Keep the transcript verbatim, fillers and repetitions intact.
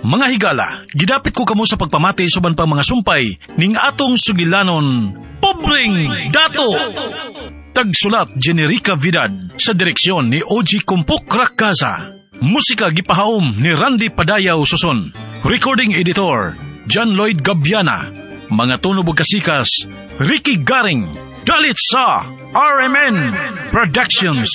Mga higala, gidapit ko kamo sa pagpamati suban pang mga sumpay ning atong sugilanon, Pobreng Dato! Tagsulat Generica Vidad sa direksyon ni O G Kumpok Rakaza. Musika gipahaom ni Randy Padayaw Suson. Recording editor John Lloyd Gabiana. Mga tunog ug kasikas Ricky Garing. Dalit sa R M N Productions.